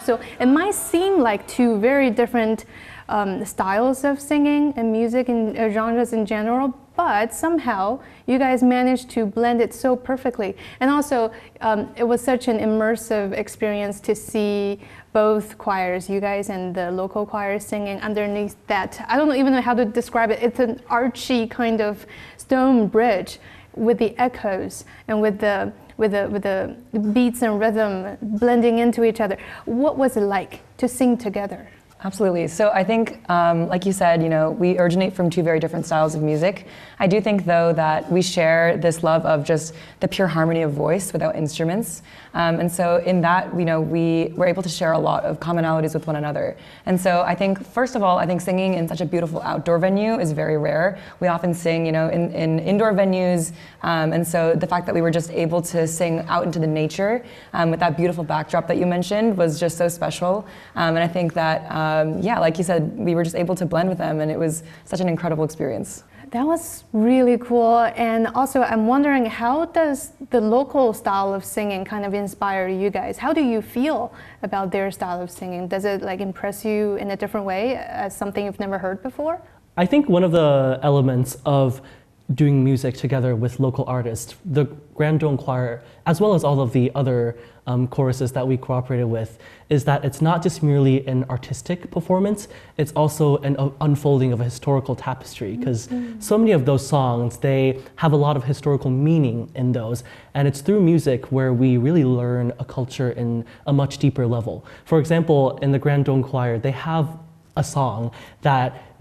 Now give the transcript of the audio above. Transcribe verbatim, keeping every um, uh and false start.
So it might seem like two very different um, styles of singing and music and uh, genres in general, but somehow you guys managed to blend it so perfectly. And also, um, it was such an immersive experience to see both choirs, you guys and the local choir, singing underneath that, I don't even know how to describe it, it's an archy kind of stone bridge with the echoes and with the, with the, with the beats and rhythm blending into each other. What was it like to sing together? Absolutely. So I think, um, like you said, you know, we originate from two very different styles of music. I do think, though, that we share this love of just the pure harmony of voice without instruments. Um, and so in that, you know, we were able to share a lot of commonalities with one another. And so I think, first of all, I think singing in such a beautiful outdoor venue is very rare. We often sing, you know, in, in indoor venues. Um, and so the fact that we were just able to sing out into the nature um, with that beautiful backdrop that you mentioned was just so special. Um, and I think that, um, yeah, like you said, we were just able to blend with them, and it was such an incredible experience. That was really cool. And also, I'm wondering, how does the local style of singing kind of inspire you guys? How do you feel about their style of singing? Does it like impress you in a different way as something you've never heard before? I think one of the elements of doing music together with local artists, the Grand Dome Choir, as well as all of the other um, choruses that we cooperated with, is that it's not just merely an artistic performance, it's also an uh, unfolding of a historical tapestry, because mm-hmm. so many of those songs, they have a lot of historical meaning in those, and it's through music where we really learn a culture in a much deeper level. For example, in the Grand Dome Choir, they have a song that